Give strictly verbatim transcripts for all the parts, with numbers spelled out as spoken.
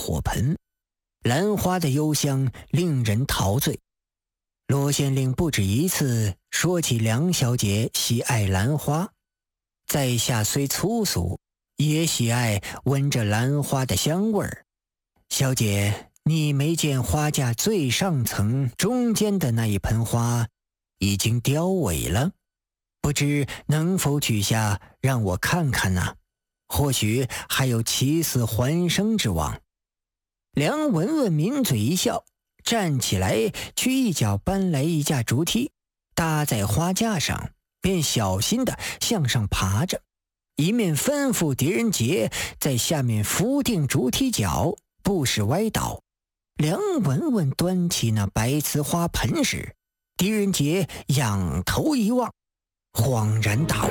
火盆，兰花的幽香令人陶醉。罗县令不止一次说起梁小姐喜爱兰花，在下虽粗俗，也喜爱闻着兰花的香味儿。小姐，你没见花架最上层中间的那一盆花已经凋萎了，不知能否取下让我看看呢？或许还有起死还生之望。梁文文抿嘴一笑，站起来去一脚搬来一架竹梯，搭在花架上，便小心地向上爬着，一面吩咐狄仁杰在下面扶定竹梯脚，不使歪倒。梁文文端起那白瓷花盆时，狄仁杰仰头一望，恍然大悟。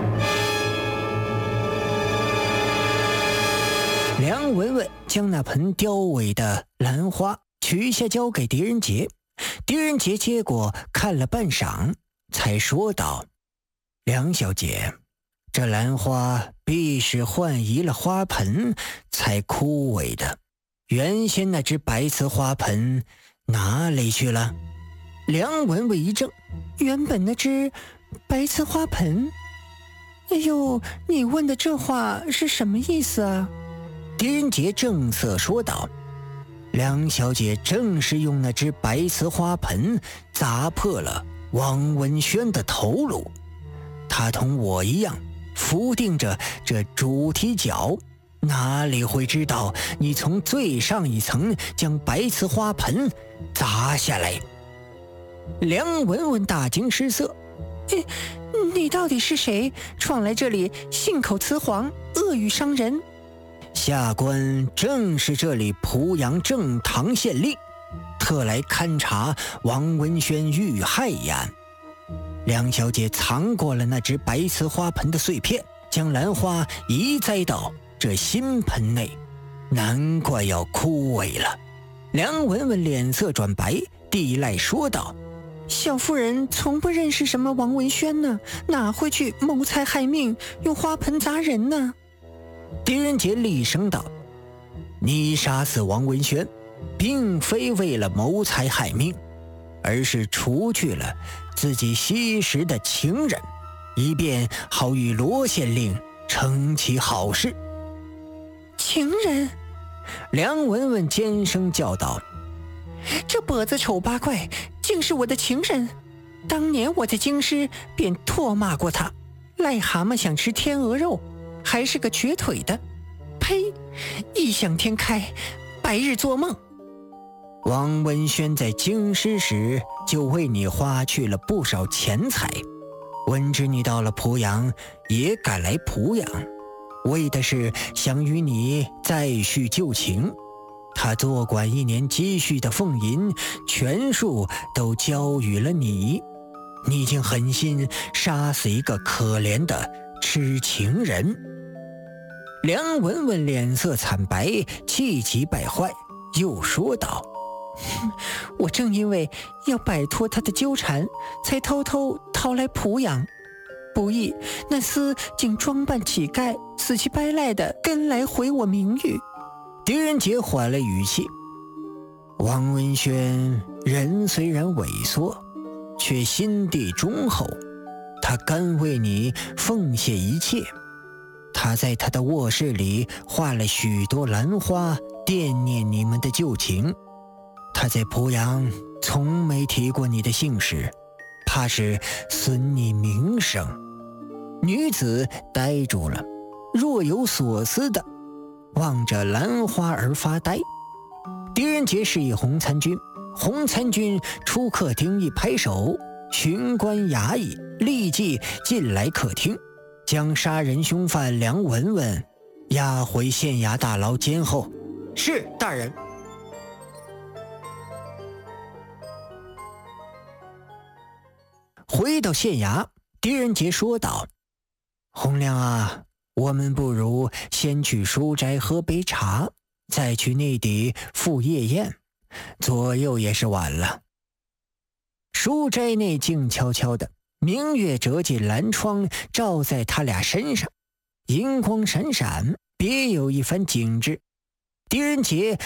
梁文文将那盆凋萎的兰花取下交给狄仁杰，狄仁杰接过看了半晌，才说道：梁小姐，这兰花必是换移了花盆才枯萎的，原先那只白瓷花盆哪里去了？梁文文一怔， 原本那只白瓷花盆？哎呦，你问的这话是什么意思啊？ 狄仁杰正色说道：梁小姐正是用那只白瓷花盆砸破了王文轩的头颅，她同我一样扶定着这主梯脚，哪里会知道你从最上一层将白瓷花盆砸下来？梁文文大惊失色： 你你到底是谁？闯来这里信口雌黄，恶语伤人。 下官正是这里濮阳正堂县令，特来勘察王文轩遇害一案。梁小姐藏过了那只白瓷花盆的碎片，将兰花移栽到这新盆内，难怪要枯萎了。梁文文脸色转白，地赖说道： 小夫人从不认识什么王文轩呢，哪会去谋财害命，用花盆砸人呢？ 狄仁杰厉声道：你杀死王文轩并非为了谋财害命，而是除去了自己惜时的情人，以便好与罗县令成其好事。 情人？ 梁文文尖声叫道： 这跛子丑八怪竟是我的情人！当年我在京师便唾骂过他，癞蛤蟆想吃天鹅肉，还是个瘸腿的，呸！异想天开，白日做梦。 王文轩在京师时就为你花去了不少钱财，闻知你到了濮阳，也赶来濮阳，为的是想与你再续旧情。他多管一年积蓄的俸银全数都交予了你，你竟狠心杀死一个可怜的痴情人。梁文文脸色惨白，气急败坏，又说道： 我正因为要摆脱他的纠缠，才偷偷逃来濮阳，不意那厮竟装扮乞丐，死乞白赖的跟来毁我名誉。 狄仁杰缓了语气：王文轩人虽然萎缩，却心地忠厚，他甘为你奉献一切。他在他的卧室里画了许多兰花，惦念你们的旧情。他在濮阳从没提过你的姓氏，怕是损你名声。女子呆住了，若有所思的望着兰花而发呆。狄仁杰示意洪参军，洪参军出客厅一拍手，巡官衙役立即进来客厅，将杀人凶犯梁文文押回县衙大牢监候。 是大人。 回到县衙，狄仁杰说道：洪亮啊，我们不如先去书斋喝杯茶，再去内邸赴夜宴，左右也是晚了。书斋内静悄悄的，明月折进蓝窗，照在他俩身上，银光闪闪，别有一番景致。狄仁杰